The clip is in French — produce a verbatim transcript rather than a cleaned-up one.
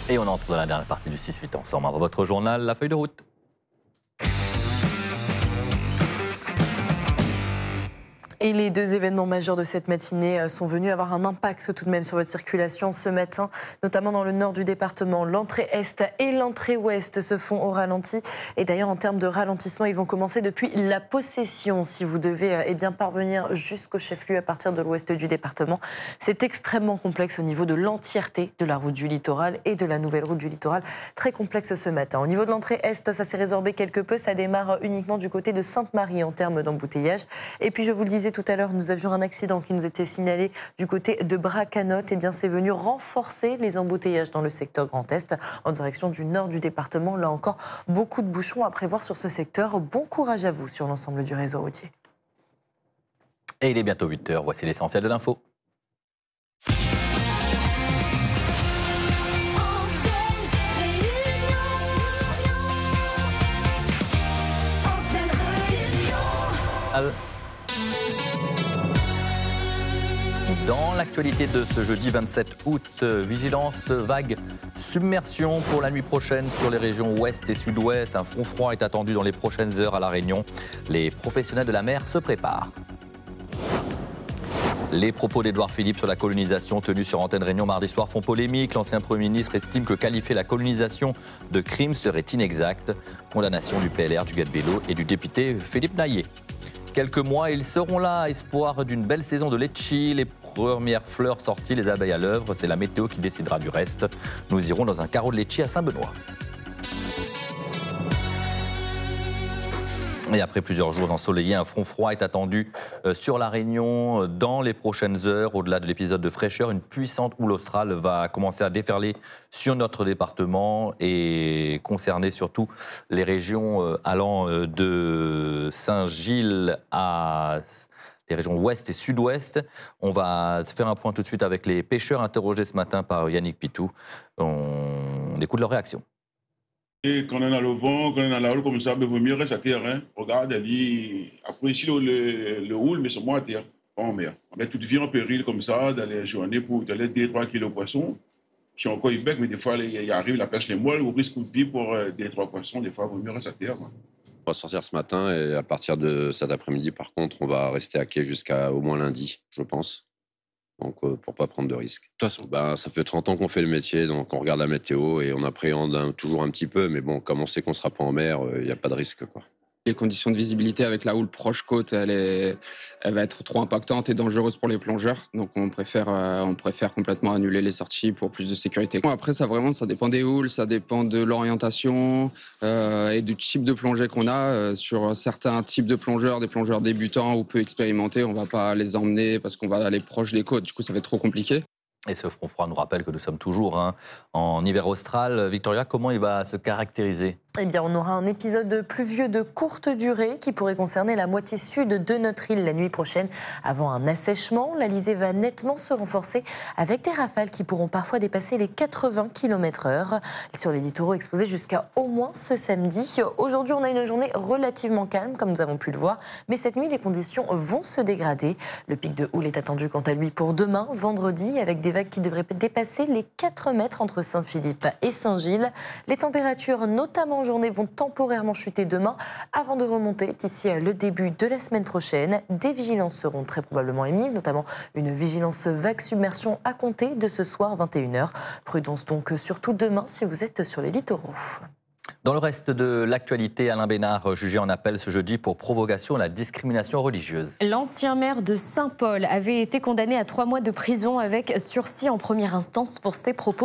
Et on entre dans la dernière partie du six huit ensemble. Votre journal, la feuille de route. Et les deux événements majeurs de cette matinée sont venus avoir un impact tout de même sur votre circulation ce matin, notamment dans le nord du département. L'entrée est et l'entrée ouest se font au ralenti. Et d'ailleurs, en termes de ralentissement, ils vont commencer depuis la Possession. Si vous devez eh bien, parvenir jusqu'au chef-lieu à partir de l'ouest du département, c'est extrêmement complexe au niveau de l'entièreté de la route du littoral et de la nouvelle route du littoral. Très complexe ce matin. Au niveau de l'entrée est, ça s'est résorbé quelque peu. Ça démarre uniquement du côté de Sainte-Marie en termes d'embouteillage. Et puis, je vous le disais tout à l'heure, nous avions un accident qui nous était signalé du côté de Bracanotte. Eh bien, c'est venu renforcer les embouteillages dans le secteur Grand Est en direction du nord du département. Là encore, beaucoup de bouchons à prévoir sur ce secteur. Bon courage à vous sur l'ensemble du réseau routier. Et il est bientôt huit heures. Voici l'essentiel de l'info. Dans l'actualité de ce jeudi vingt-sept août, vigilance vague submersion pour la nuit prochaine sur les régions ouest et sud-ouest. Un front froid est attendu dans les prochaines heures à La Réunion. Les professionnels de la mer se préparent. Les propos d'Édouard Philippe sur la colonisation tenus sur Antenne Réunion mardi soir font polémique. L'ancien Premier ministre estime que qualifier la colonisation de crime serait inexact. Condamnation du P L R, du Gat-Bélo et du député Philippe Naillet. Quelques mois, ils seront là, espoir d'une belle saison de litchi. Les premières fleurs sorties, les abeilles à l'œuvre. C'est la météo qui décidera du reste. Nous irons dans un carreau de litchi à Saint-Benoît. Et après plusieurs jours ensoleillés, un front froid est attendu sur La Réunion dans les prochaines heures. Au-delà de l'épisode de fraîcheur, une puissante houle australe va commencer à déferler sur notre département et concerner surtout les régions allant de Saint-Gilles à les régions ouest et sud-ouest. On va faire un point tout de suite avec les pêcheurs interrogés ce matin par Yannick Pitou. On écoute leur réaction. Et quand on est dans le vent, quand on est dans la houle comme ça, il vaut mieux rester à terre. Hein. Regarde, Ali, après ici, le, le, le houle, mais seulement à terre, pas en mer. On met toute vie en péril comme ça, dans les journées pour donner deux trois kilos de poissons. Je suis encore Ibec, mais des fois, il y arrive, la pêche les molles, on risque de vie pour deux trois poissons. Des fois, il vaut mieux rester à terre. Quoi. On va sortir ce matin et à partir de cet après-midi, par contre, on va rester à quai jusqu'à au moins lundi, je pense. Donc, euh, pour ne pas prendre de risques. De toute façon, ben, ça fait trente ans qu'on fait le métier, donc on regarde la météo et on appréhende un, toujours un petit peu. Mais bon, comme on sait qu'on ne sera pas en mer, il euh, n'y a pas de risque, quoi. Les conditions de visibilité avec la houle proche côte, elle, est, elle va être trop impactante et dangereuse pour les plongeurs. Donc on préfère, euh, on préfère complètement annuler les sorties pour plus de sécurité. Bon, après, ça vraiment, ça dépend des houles, ça dépend de l'orientation euh, et du type de plongée qu'on a. Euh, sur certains types de plongeurs, des plongeurs débutants ou peu expérimentés, on ne va pas les emmener parce qu'on va aller proche des côtes. Du coup, ça va être trop compliqué. Et ce front froid nous rappelle que nous sommes toujours hein, en hiver austral. Victoria, comment il va se caractériser ? Eh bien, on aura un épisode pluvieux de courte durée qui pourrait concerner la moitié sud de notre île la nuit prochaine. Avant un assèchement, l'Alizé va nettement se renforcer avec des rafales qui pourront parfois dépasser les quatre-vingts kilomètres heure sur les littoraux exposés jusqu'à au moins ce samedi. Aujourd'hui, on a une journée relativement calme, comme nous avons pu le voir, mais cette nuit, les conditions vont se dégrader. Le pic de houle est attendu quant à lui pour demain, vendredi, avec des vagues qui devraient dépasser les quatre mètres entre Saint-Philippe et Saint-Gilles. Les températures, notamment journée vont temporairement chuter demain avant de remonter d'ici le début de la semaine prochaine. Des vigilances seront très probablement émises, notamment une vigilance vague submersion à compter de ce soir vingt et une heures. Prudence donc surtout demain si vous êtes sur les littoraux. Dans le reste de l'actualité, Alain Bénard, jugé en appel ce jeudi pour provocation à la discrimination religieuse. L'ancien maire de Saint-Paul avait été condamné à trois mois de prison avec sursis en première instance pour ses propos